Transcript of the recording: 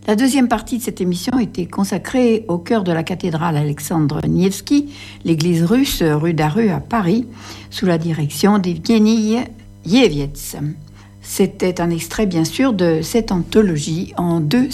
La deuxième partie de cette émission était consacrée au cœur de la cathédrale Alexandre Nevski, l'église russe rue Daru à Paris, sous la direction d'Evgeny Yevietz. C'était un extrait bien sûr de cette anthologie en 2